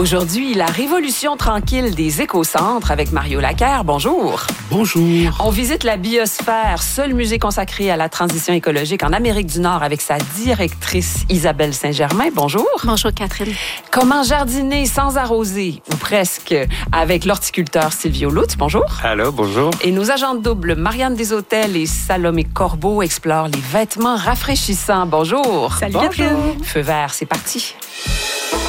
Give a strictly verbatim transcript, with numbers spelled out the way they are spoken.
Aujourd'hui, la révolution tranquille des écocentres avec Mario Laquer. Bonjour. Bonjour. On visite la biosphère, seul musée consacré à la transition écologique en Amérique du Nord avec sa directrice Isabelle Saint-Germain. Bonjour. Bonjour Catherine. Comment jardiner sans arroser, ou presque, avec l'horticulteur Silvio Lutz. Bonjour. Allô, bonjour. Et nos agents de double, Marianne Deshôtels et Salomé Corbeau, explorent les vêtements rafraîchissants. Bonjour. Salut Bonjour. Catherine. Feu vert, c'est parti.